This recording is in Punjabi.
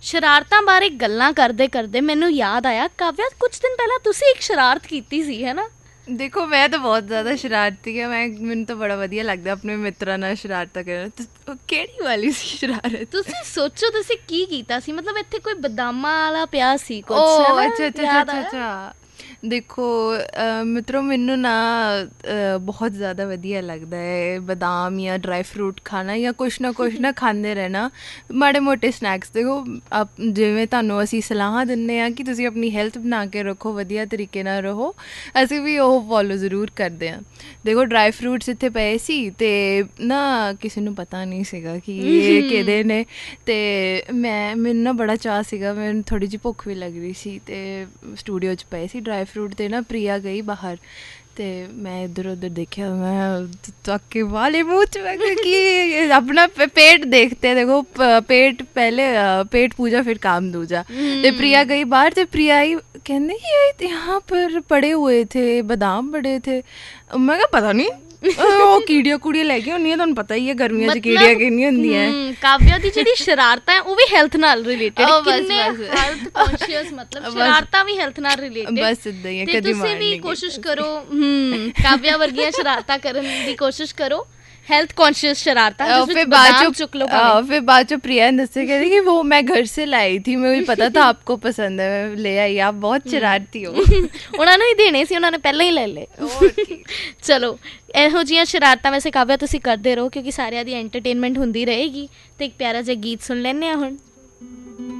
ਸ਼ਰਾਰਤਾਂ ਬਾਰੇ ਗੱਲਾਂ ਕਰਦੇ ਕਰਦੇ ਮੈਨੂੰ ਯਾਦ ਆਇਆ, ਕਾਵਿਆ ਕੁਝ ਦਿਨ ਪਹਿਲਾਂ ਤੁਸੀਂ ਇੱਕ ਸ਼ਰਾਰਤ ਕੀਤੀ ਸੀ, ਹੈ ਨਾ? ਦੇਖੋ ਮੈਂ ਤਾਂ ਬਹੁਤ ਜ਼ਿਆਦਾ ਸ਼ਰਾਰਤੀ ਹਾਂ। ਮੈਨੂੰ ਤਾਂ ਬੜਾ ਵਧੀਆ ਲੱਗਦਾ ਆਪਣੇ ਮਿੱਤਰਾਂ ਨਾਲ ਸ਼ਰਾਰਤਾਂ ਕਰਨਾ। ਕਿਹੜੀ ਵਾਲੀ ਸੀ ਸ਼ਰਾਰਤ? ਤੁਸੀਂ ਸੋਚੋ ਤੁਸੀਂ ਕੀ ਕੀਤਾ ਸੀ। ਮਤਲਬ ਇੱਥੇ ਕੋਈ ਬਦਾਮਾਂ ਵਾਲਾ ਪਿਆ ਸੀ ਕੁਝ, ਅੱਛਾ ਅੱਛਾ ਅੱਛਾ ਅੱਛਾ। ਦੇਖੋ ਮਿੱਤਰੋ, ਮੈਨੂੰ ਨਾ ਬਹੁਤ ਜ਼ਿਆਦਾ ਵਧੀਆ ਲੱਗਦਾ ਹੈ ਬਦਾਮ ਜਾਂ ਡਰਾਈ ਫਰੂਟ ਖਾਣਾ, ਜਾਂ ਕੁਛ ਨਾ ਖਾਂਦੇ ਰਹਿਣਾ, ਮਾੜੇ ਮੋਟੇ ਸਨੈਕਸ। ਦੇਖੋ ਜਿਵੇਂ ਤੁਹਾਨੂੰ ਅਸੀਂ ਸਲਾਹਾਂ ਦਿੰਦੇ ਹਾਂ ਕਿ ਤੁਸੀਂ ਆਪਣੀ ਹੈਲਥ ਬਣਾ ਕੇ ਰੱਖੋ, ਵਧੀਆ ਤਰੀਕੇ ਨਾਲ ਰਹੋ, ਅਸੀਂ ਵੀ ਉਹ ਫੋਲੋ ਜ਼ਰੂਰ ਕਰਦੇ ਹਾਂ। ਦੇਖੋ ਡਰਾਈ ਫਰੂਟਸ ਇੱਥੇ ਪਏ ਸੀ ਅਤੇ ਨਾ ਕਿਸੇ ਨੂੰ ਪਤਾ ਨਹੀਂ ਸੀਗਾ ਕਿ ਇਹ ਕਿਹਦੇ ਨੇ, ਅਤੇ ਮੈਨੂੰ ਨਾ ਬੜਾ ਚਾਅ ਸੀਗਾ, ਮੈਨੂੰ ਥੋੜ੍ਹੀ ਜਿਹੀ ਭੁੱਖ ਵੀ ਲੱਗ ਰਹੀ ਸੀ, ਅਤੇ ਸਟੂਡੀਓ 'ਚ ਪਏ ਸੀ ਡਰਾਈ ਫਰੂਟ, 'ਤੇ ਨਾ ਪ੍ਰਿਆ ਗਈ ਬਾਹਰ, ਅਤੇ ਮੈਂ ਇੱਧਰ ਉੱਧਰ ਦੇਖਿਆ, ਮੈਂ ਧੱਕੇ ਵਾਲੇ ਮੂੰਹ 'ਚ ਮੈਂ ਕਿ ਆਪਣਾ पेट देखते हैं। देखो पेट पहले, पेट पूजा फिर काम दूजा। तो प्रिया गई बाहर, तो प्रिया आई कहने ये यहाँ पर पड़े हुए थे बादाम बड़े थे। मैं कहा पता नहीं ਉਹ ਕੀੜੀਆਂ ਕੁੜੀਆਂ ਲੈ ਕੇ ਹੁੰਦੀਆਂ, ਤੁਹਾਨੂੰ ਪਤਾ ਹੀ ਹੈ ਗਰਮੀਆਂ 'ਚ ਕੀੜੀਆਂ ਕਿੰਨੀਆਂ ਹੁੰਦੀਆਂ। ਕਾਵਿਆ ਦੀ ਜਿਹੜੀ ਸ਼ਰਾਰਤਾਂ ਹੈ ਉਹ ਵੀ ਹੈਲਥ ਨਾਲ ਰਿਲੇਟਡ, ਕਿੰਨੇ ਹੈਲਥ ਕੌਨਸ਼ੀਅਸ, ਮਤਲਬ ਸ਼ਰਾਰਤਾਂ ਵੀ ਹੈਲਥ ਨਾਲ ਰਿਲੇਟਡ। ਬਸ ਇੱਦਾਂ ਹੀ ਹੈ, ਕਦੀ ਤੁਸੀਂ ਵੀ ਕੋਸ਼ਿਸ਼ ਕਰੋ ਕਾਵਿਆ ਵਰਗੀਆਂ ਸ਼ਰਾਰਤਾਂ ਕਰਨ ਦੀ ਕੋਸ਼ਿਸ਼ ਕਰੋ, हेल्थ कॉन्शियस शरारता। फिर बाद चो प्रिया ने दसे कह रही कि वो मैं घर से लाई थी, मुझे पता था आपको पसंद है, मैं ले आई, आप बहुत शरारती हो। ਉਹਨਾਂ ਨੂੰ ਹੀ ਦੇਣੇ ਸੀ, ਉਹਨਾਂ ਨੇ ਪਹਿਲਾਂ ਹੀ ਲੈ ਲਏ। ਚਲੋ ਇਹੋ ਜਿਹੀਆਂ ਸ਼ਰਾਰਤਾਂ ਵੈਸੇ ਕਾਵਿਆ ਤੁਸੀਂ ਕਰਦੇ ਰਹੋ, ਕਿਉਂਕਿ ਸਾਰਿਆਂ ਦੀ ਐਂਟਰਟੇਨਮੈਂਟ ਹੁੰਦੀ ਰਹੇਗੀ। ਅਤੇ ਇੱਕ ਪਿਆਰਾ ਜਿਹਾ ਗੀਤ ਸੁਣ ਲੈਂਦੇ ਹਾਂ ਹੁਣ।